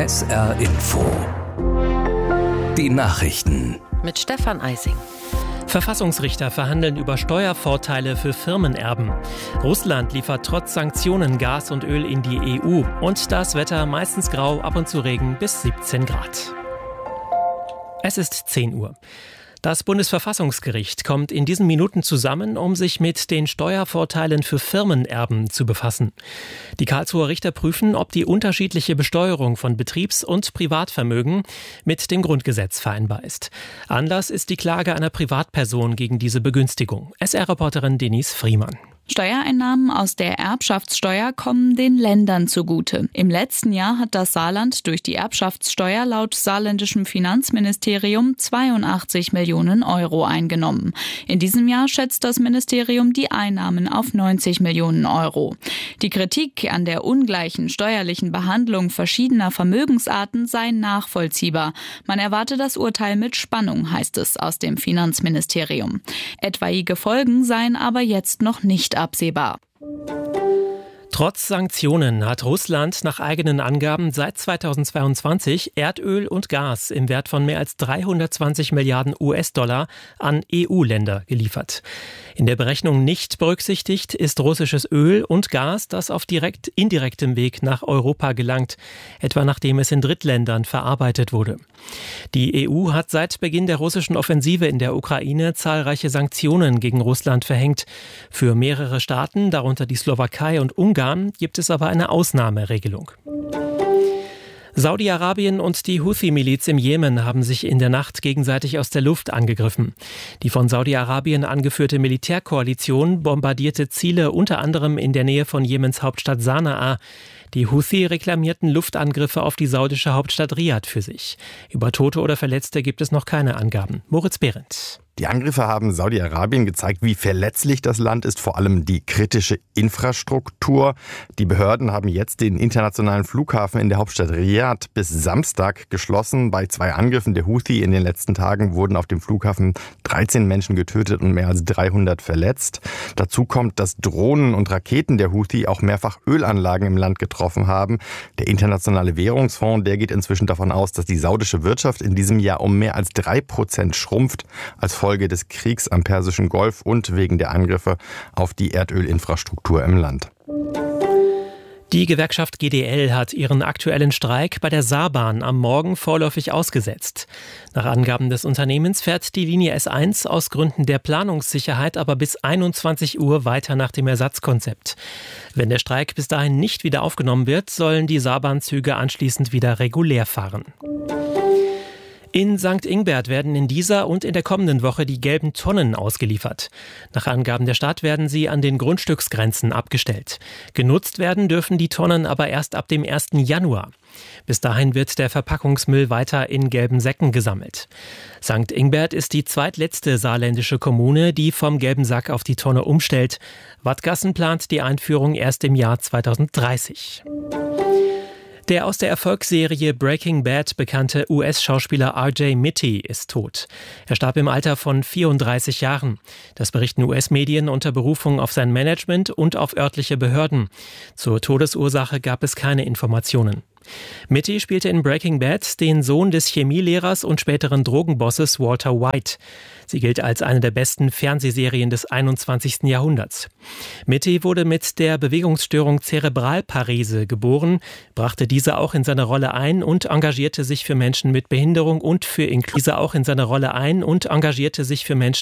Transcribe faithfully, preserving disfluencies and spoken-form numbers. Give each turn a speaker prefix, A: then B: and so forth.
A: S R Info. Die Nachrichten.
B: Mit Stefan Eising.
C: Verfassungsrichter verhandeln über Steuervorteile für Firmenerben. Russland liefert trotz Sanktionen Gas und Öl in die E U. Und das Wetter meistens grau, ab und zu Regen bis siebzehn Grad. Es ist zehn Uhr. Das Bundesverfassungsgericht kommt in diesen Minuten zusammen, um sich mit den Steuervorteilen für Firmenerben zu befassen. Die Karlsruher Richter prüfen, ob die unterschiedliche Besteuerung von Betriebs- und Privatvermögen mit dem Grundgesetz vereinbar ist. Anlass ist die Klage einer Privatperson gegen diese Begünstigung. S R-Reporterin Denise Friemann.
D: Steuereinnahmen aus der Erbschaftssteuer kommen den Ländern zugute. Im letzten Jahr hat das Saarland durch die Erbschaftssteuer laut saarländischem Finanzministerium zweiundachtzig Millionen Euro eingenommen. In diesem Jahr schätzt das Ministerium die Einnahmen auf neunzig Millionen Euro. Die Kritik an der ungleichen steuerlichen Behandlung verschiedener Vermögensarten sei nachvollziehbar. Man erwarte das Urteil mit Spannung, heißt es aus dem Finanzministerium. Etwaige Folgen seien aber jetzt noch nicht absehbar.
C: Trotz Sanktionen hat Russland nach eigenen Angaben seit zweitausendzweiundzwanzig Erdöl und Gas im Wert von mehr als dreihundertzwanzig Milliarden U S-Dollar an E U-Länder geliefert. In der Berechnung nicht berücksichtigt ist russisches Öl und Gas, das auf direkt indirektem Weg nach Europa gelangt, etwa nachdem es in Drittländern verarbeitet wurde. Die E U hat seit Beginn der russischen Offensive in der Ukraine zahlreiche Sanktionen gegen Russland verhängt. Für mehrere Staaten, darunter die Slowakei und Ungarn, gibt es aber eine Ausnahmeregelung. Saudi-Arabien und die Houthi-Miliz im Jemen haben sich in der Nacht gegenseitig aus der Luft angegriffen. Die von Saudi-Arabien angeführte Militärkoalition bombardierte Ziele unter anderem in der Nähe von Jemens Hauptstadt Sanaa. Die Houthi reklamierten Luftangriffe auf die saudische Hauptstadt Riad für sich. Über Tote oder Verletzte gibt es noch keine Angaben. Moritz Behrendt.
E: Die Angriffe haben Saudi-Arabien gezeigt, wie verletzlich das Land ist, vor allem die kritische Infrastruktur. Die Behörden haben jetzt den internationalen Flughafen in der Hauptstadt Riad bis Samstag geschlossen. Bei zwei Angriffen der Houthi in den letzten Tagen wurden auf dem Flughafen dreizehn Menschen getötet und mehr als dreihundert verletzt. Dazu kommt, dass Drohnen und Raketen der Houthi auch mehrfach Ölanlagen im Land getroffen haben. Der Internationale Währungsfonds, der geht inzwischen davon aus, dass die saudische Wirtschaft in diesem Jahr um mehr als drei Prozent schrumpft, als Folge des Kriegs am Persischen Golf und wegen der Angriffe auf die Erdölinfrastruktur im Land.
C: Die Gewerkschaft G D L hat ihren aktuellen Streik bei der Saarbahn am Morgen vorläufig ausgesetzt. Nach Angaben des Unternehmens fährt die Linie S eins aus Gründen der Planungssicherheit aber bis einundzwanzig Uhr weiter nach dem Ersatzkonzept. Wenn der Streik bis dahin nicht wieder aufgenommen wird, sollen die Saarbahnzüge anschließend wieder regulär fahren. In Sankt Ingbert werden in dieser und in der kommenden Woche die gelben Tonnen ausgeliefert. Nach Angaben der Stadt werden sie an den Grundstücksgrenzen abgestellt. Genutzt werden dürfen die Tonnen aber erst ab dem ersten Januar. Bis dahin wird der Verpackungsmüll weiter in gelben Säcken gesammelt. Sankt Ingbert ist die zweitletzte saarländische Kommune, die vom gelben Sack auf die Tonne umstellt. Wattgassen plant die Einführung erst im Jahr zweitausenddreißig. Der aus der Erfolgsserie Breaking Bad bekannte U S-Schauspieler R J Mitte ist tot. Er starb im Alter von vierunddreißig Jahren. Das berichten U S-Medien unter Berufung auf sein Management und auf örtliche Behörden. Zur Todesursache gab es keine Informationen. Mitte spielte in Breaking Bad den Sohn des Chemielehrers und späteren Drogenbosses Walter White. Sie gilt als eine der besten Fernsehserien des einundzwanzigsten Jahrhunderts. Mitte wurde mit der Bewegungsstörung Zerebralparese geboren, brachte diese auch in seine Rolle ein und engagierte sich für Menschen mit Behinderung und für Inklusion auch in seine Rolle ein und engagierte sich für Menschen